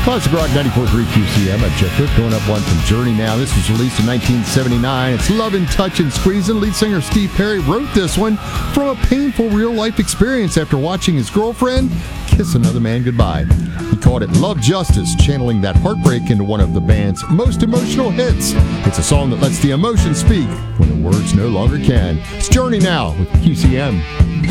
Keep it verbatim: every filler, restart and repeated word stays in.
Classic Rock ninety-four point three Q C M. I'm Jeff Cook, going up one from Journey now. This was released in nineteen seventy-nine. It's Lovin', Touchin', Squeezin'. Lead singer Steve Perry wrote this one from a painful real-life experience after watching his girlfriend kiss another man goodbye. He called it Love Justice, channeling that heartbreak into one of the band's most emotional hits. It's a song that lets the emotions speak when the words no longer can. It's Journey now with Q C M.